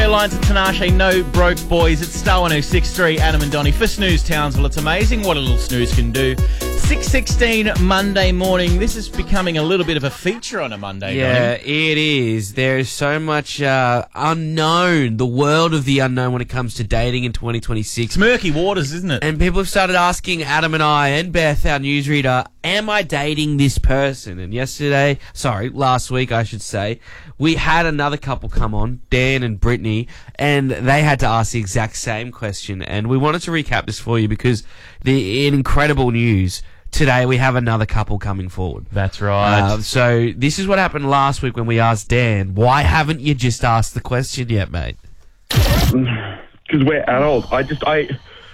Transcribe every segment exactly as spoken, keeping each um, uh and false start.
line to Tinashe, no broke boys. It's Star one oh six three, Adam and Donnie for Snooze Townsville. It's amazing what a little snooze can do. six sixteen Monday morning. This is becoming a little bit of a feature on a Monday. Yeah, Donnie. it is. There is so much uh, unknown, the world of the unknown when it comes to dating in twenty twenty-six. It's murky waters, isn't it? And people have started asking Adam and I and Beth, our newsreader, am I dating this person? And yesterday, sorry, last week I should say, we had another couple come on, Dan and Brittany, and they had to ask the exact same question. And we wanted to recap this for you because the incredible news. Today we have another couple coming forward. That's right. Uh, so this is what happened last week when we asked Dan, why haven't you just asked the question yet, mate? Because we're adults. I just, I,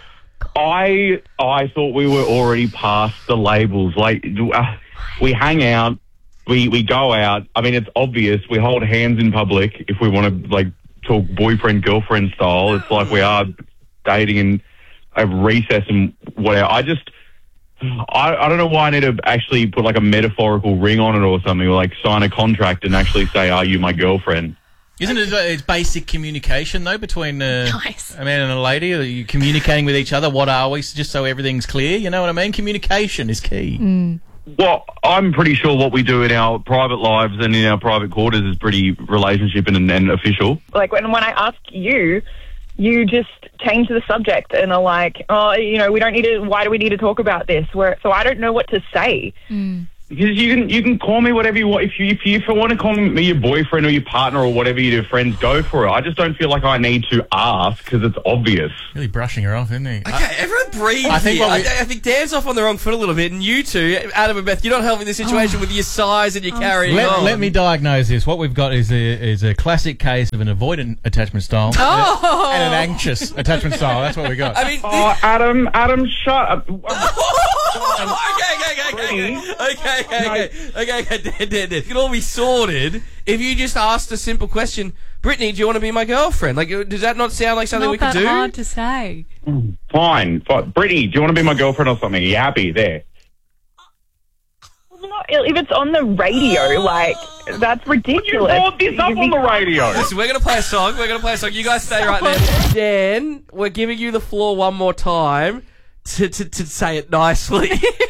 I, I thought we were already past the labels. Like, uh, we hang out, we, we go out. I mean, it's obvious. We hold hands in public if we want to, like, talk boyfriend-girlfriend style. It's like we are dating in a recess and whatever. I just... I, I don't know why I need to actually put like a metaphorical ring on it or something, or like sign a contract and actually say, are you my girlfriend? Isn't it it's basic communication, though, between uh, Nice. a man and a lady? Are you communicating with each other? What are we? Just so everything's clear, you know what I mean? Communication is key. Mm. Well, I'm pretty sure what we do in our private lives and in our private quarters is pretty relationship and, and official. Like when, when I ask you, you just change the subject and are like, oh, you know, we don't need to, why do we need to talk about this? Where, so I don't know what to say. Mm. Because you can you can call me whatever you want. If you if you, if you want to call me your boyfriend or your partner or whatever your friends, go for it. I just don't feel like I need to ask because it's obvious. Really brushing her off, isn't he? Okay, everyone breathe I think here. what we- I, I think Dan's off on the wrong foot a little bit, and you two, Adam and Beth, you're not helping the situation with your size and your carrying Let, on. let me diagnose this. What we've got is a, is a classic case of an avoidant attachment style Oh! and an anxious attachment style. That's what we got. I mean, Oh, Adam, Adam, shut up. okay, okay, okay, okay, okay, okay, okay, okay, okay, Dan, Dan, Dan. It can all be sorted if you just asked a simple question. Brittany, do you want to be my girlfriend? Like, does that not sound like something Not we could that do? hard to say. Fine. Fine. Brittany, do you want to be my girlfriend or something? Are you happy there? If it's on the radio, like, that's ridiculous. You brought this up on the radio. Listen, we're going to play a song. We're going to play a song. You guys stay right there. Dan, we're giving you the floor one more time to, to, to say it nicely.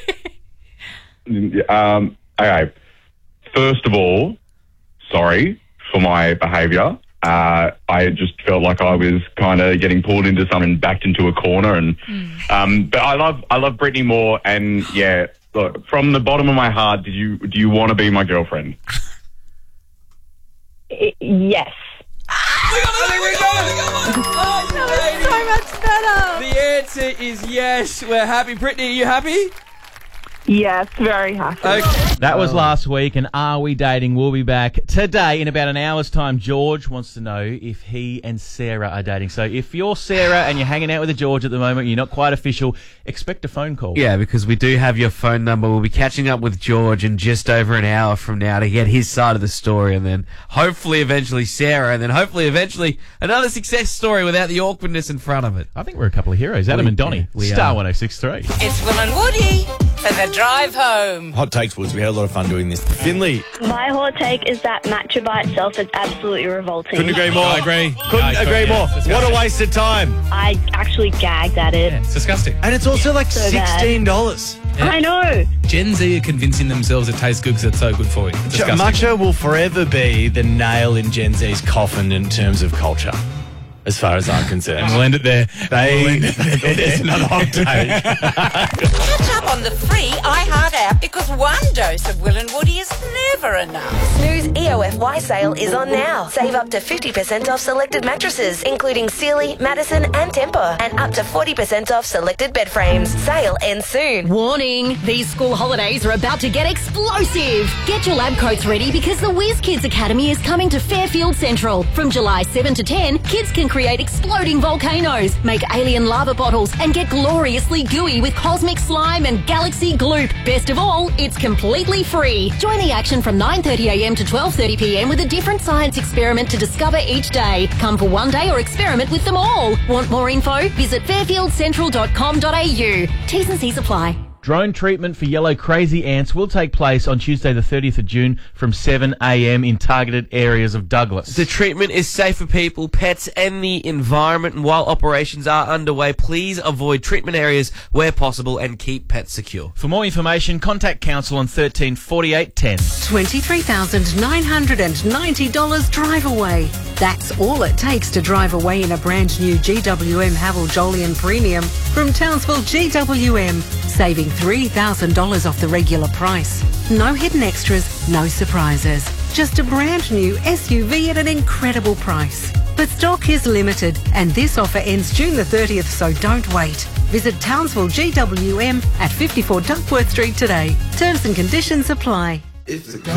Um, okay. First of all, sorry for my behaviour. Uh, I just felt like I was kind of getting pulled into something and backed into a corner. And Mm. um, but I love I love Brittany more. And yeah, look, from the bottom of my heart, did you do you want to be my girlfriend? I- yes. We got it, we got it, we got it. Oh, So much better. the answer is yes. We're happy. Brittany, are you happy? Yes, very happy. Okay. That was last week, and Are We Dating? We'll be back today in about an hour's time. George wants to know if he and Sarah are dating. So if you're Sarah and you're hanging out with a George at the moment, you're not quite official, expect a phone call. Yeah, because we do have your phone number. We'll be catching up with George in just over an hour from now to get his side of the story, and then hopefully eventually Sarah, and then hopefully eventually another success story without the awkwardness in front of it. I think we're a couple of heroes. Adam We- and Donnie. we Star are. one oh six three. It's Will and Woody for the drive home. Hot takes, Woods. We had a lot of fun doing this. Finley. My hot take is that matcha by itself is absolutely revolting. Couldn't agree more. I agree. Couldn't Yeah, I agree agree, more. yeah. It's What a disgusting. waste of time. I actually gagged at it. It's disgusting. And it's also like So bad. sixteen dollars. I know. Gen Z are convincing themselves it tastes good because it's so good for you. It's disgusting. Matcha will forever be the nail in Gen Z's coffin in terms of culture, as far as I'm concerned. We'll end it there. They, it's another hot take. Catch up on the free iHeart app because one dose of Will and Woody is never enough. Snooze E O F Y sale is on now. Save up to fifty percent off selected mattresses, including Sealy, Madison and Tempur, and up to forty percent off selected bed frames. Sale ends soon. Warning, these school holidays are about to get explosive. Get your lab coats ready because the Whiz Kids Academy is coming to Fairfield Central. From July seventh to ten, kids can create exploding volcanoes, make alien lava bottles, and get gloriously gooey with cosmic slime and galaxy gloop. Best of all, it's completely free. Join the action from nine thirty a m to twelve thirty p m with a different science experiment to discover each day. Come for one day or experiment with them all. Want more info? Visit fairfield central dot com dot a u. T's and C's apply. Drone treatment for yellow crazy ants will take place on Tuesday the thirtieth of June from seven a.m. in targeted areas of Douglas. The treatment is safe for people, pets and the environment, and while operations are underway, please avoid treatment areas where possible and keep pets secure. For more information, contact Council on thirteen forty-eight ten. twenty-three thousand nine hundred ninety dollars drive away. That's all it takes to drive away in a brand new G W M Haval Jolyon Premium from Townsville G W M, saving three thousand dollars off the regular price. No hidden extras, no surprises. Just a brand new S U V at an incredible price. But stock is limited and this offer ends June the thirtieth, so don't wait. Visit Townsville G W M at fifty-four Duckworth Street today. Terms and conditions apply.